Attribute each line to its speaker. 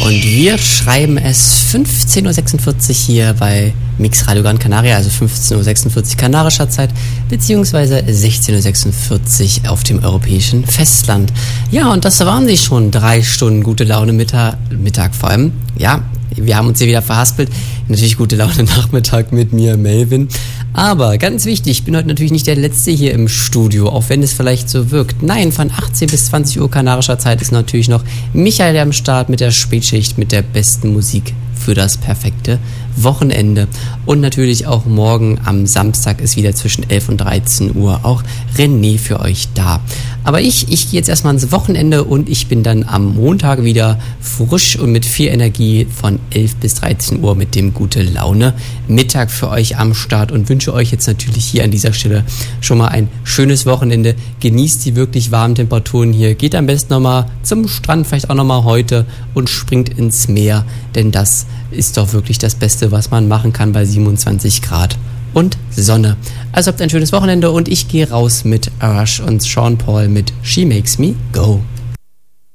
Speaker 1: Und wir schreiben es 15.46 Uhr hier bei Mix Radio Gran Canaria, also 15.46 Uhr kanarischer Zeit, beziehungsweise 16.46 Uhr auf dem europäischen Festland. Ja, und das waren sie schon, 3 Stunden gute Laune Mittag vor allem. Ja, wir haben uns hier wieder verhaspelt. Natürlich gute Laune Nachmittag mit mir, Melvin. Aber ganz wichtig, ich bin heute natürlich nicht der Letzte hier im Studio, auch wenn es vielleicht so wirkt. Nein, von 18 bis 20 Uhr kanarischer Zeit ist natürlich noch Michael am Start mit der Spätschicht, mit der besten Musik für das perfekte Wochenende. Und natürlich auch morgen am Samstag ist wieder zwischen 11 und 13 Uhr auch René für euch da. Aber ich gehe jetzt erstmal ins Wochenende und ich bin dann am Montag wieder frisch und mit viel Energie von 11 bis 13 Uhr mit dem Gute Laune Mittag für euch am Start und wünsche euch jetzt natürlich hier an dieser Stelle schon mal ein schönes Wochenende. Genießt die wirklich warmen Temperaturen hier. Geht am besten nochmal zum Strand, vielleicht auch nochmal heute und springt ins Meer, denn das ist doch wirklich das Beste, was man machen kann bei 27 Grad und Sonne. Also habt ein schönes Wochenende und ich gehe raus mit Rush und Sean Paul mit She Makes Me Go.